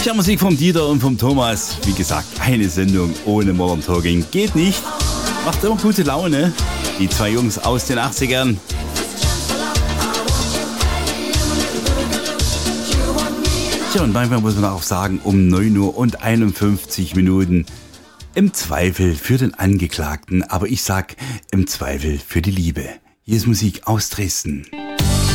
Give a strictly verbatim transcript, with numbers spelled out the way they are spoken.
Tja, Musik vom Dieter und vom Thomas. Wie gesagt, eine Sendung ohne Modern Talking geht nicht. Macht immer gute Laune. Die zwei Jungs aus den achtzigern. Tja, und manchmal muss man auch sagen, um neun Uhr und einundfünfzig Minuten im Zweifel für den Angeklagten, aber ich sag im Zweifel für die Liebe. Hier ist Musik aus Dresden.